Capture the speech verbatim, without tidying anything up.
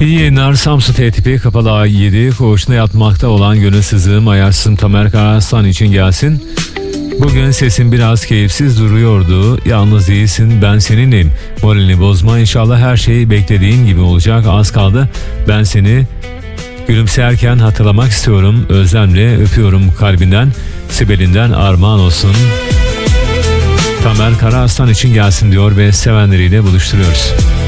İyi yayınlar. Samsun T tipi kapalı A yedi koğuşunda yatmakta olan gönülsüzlüğüm ayarsızım Tamer Karaslan için gelsin. Bugün sesin biraz keyifsiz duruyordu. Yalnız değilsin, ben seninleyim. Moralini bozma, inşallah her şey beklediğin gibi olacak. Az kaldı. Ben seni gülümserken hatırlamak istiyorum. Özlemle öpüyorum kalbinden. Sibel'inden armağan olsun. Tamer Karaslan için gelsin diyor ve sevenleriyle buluşturuyoruz.